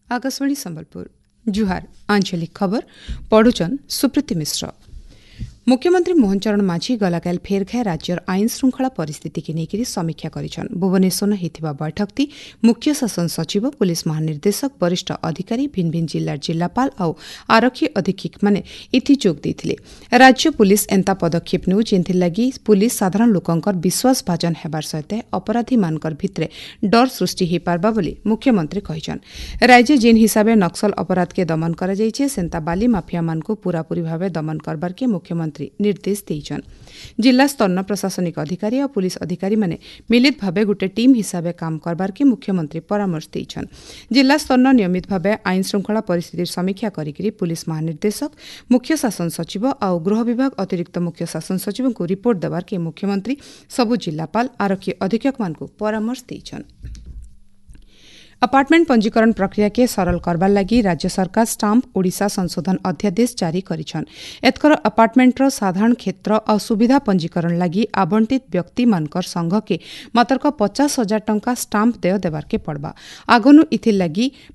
आकाशवाणी संबलपुर जुहार आंचलिक खबर पढ़ुचन सुप्रीति मिश्र। मुख्यमंत्री मोहन चरण माझी गलाकाल फेरखाए राज्यर आईन श्रृंखला परिस्थिति की नेकिरी समीक्षा करिछन। भुवनेश्वर हिथिबा बैठकती मुख्य शासन सचिव पुलिस महानिर्देशक वरिष्ठ अधिकारी भिन्न भिन्न जिल्लार जिल्लापाल और आरक्षी अधीक्षक माने इथि जोग देथिले। राज्य पुलिस एंता पदक्षेप नेउ जेंथिर लागि पुलिस साधारण लोकंकर विश्वास भाजन हेबार सहित अपराधी मानकर भितरे डर सृष्टि हेइ पारबा बोली मुख्यमंत्री कहिछन। राज्य जेन हिसाबे नक्सल अपराध के दमन करा जाइछे सेंता बाली माफिया मानकु पूरापूरी भावे दमन करबार के मुख्यमंत्री निर्देश देइछन। जिल्ला स्तरन प्रशासनिक अधिकारी और पुलिस अधिकारी माने मिलित भावे गोटे टीम हिसाबे काम करबार के मुख्यमंत्री परामर्श देइछन। जिल्ला स्तरन नियमित भावे आईन श्रृंखला परिस्थितिर समीक्षा करिकरी पुलिस महानिर्देशक मुख्य शासन सचिव और गृह विभाग अतिरिक्त मुख्य शासन सचिव को रिपोर्ट देवार के मुख्यमंत्री सबु जिल्लापाल आरक्षी अधीक्षक मानकु परामर्श देइछन। अपार्टमेंट पंजीकरण प्रक्रिया के सरल करबार लागि राज्य सरकार स्टाम्प ओडिशा संशोधन अध्यादेश जारी करिछन। एतकर अपार्टमेंटर साधारण क्षेत्र और सुविधा पंजीकरण लागि आवंटित व्यक्ति मानकर संघ के मात्र 50,000 टंका स्टाम्प देय देवार के पड़बा। आगनु इथिर लागि